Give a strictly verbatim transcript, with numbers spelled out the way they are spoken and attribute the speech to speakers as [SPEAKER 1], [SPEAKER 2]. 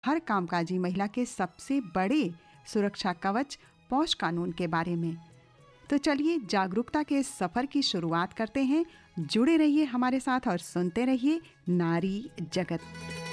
[SPEAKER 1] हर कामकाजी महिला के सबसे बड़े सुरक्षा कवच पॉश कानून के बारे में। तो चलिए जागरूकता के इस सफर की शुरुआत करते हैं। जुड़े रहिए हमारे साथ और सुनते रहिए नारी जगत।